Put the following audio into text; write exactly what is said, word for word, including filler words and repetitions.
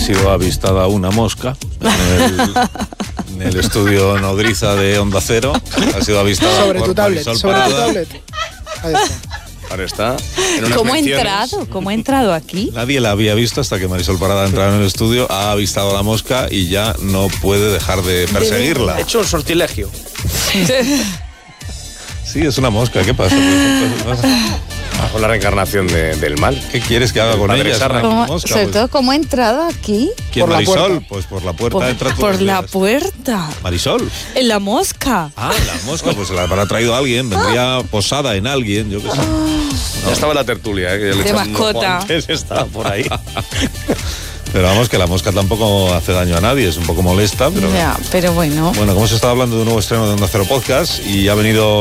sido avistada una mosca en el, en el estudio Nodriza de Onda Cero. Ha sido avistada sobre por tu tablet, Marisol sobre Parada. tu tablet. Ahí está. Ahora está. En unas ¿Cómo ha menciones. entrado? ¿Cómo ha entrado aquí? Nadie la había visto hasta que Marisol Parada ha entrado en el estudio, ha avistado a la mosca y ya no puede dejar de perseguirla. Ha hecho un sortilegio. Sí, es una mosca, ¿qué pasa? Con la reencarnación de, del mal. ¿Qué quieres que haga El con padre ella? Es Sarra. una ¿Cómo- mosca, sobre pues. todo, ¿cómo ha entrado aquí? ¿Quién, Por la Marisol? puerta. Pues por la puerta Por, entra todos por los la días. puerta. ¿Marisol? En la mosca. Ah, la mosca, pues se la habrá traído alguien, vendría posada en alguien, yo qué sé. Ya estaba en la tertulia, ¿eh? Que ya le De echan un ojo mascota. antes, estaba por ahí. Pero vamos, que la mosca tampoco hace daño a nadie, es un poco molesta, pero... Ya, pero bueno. Bueno, como se estaba hablando de un nuevo estreno de Onda Cero Podcast y ha venido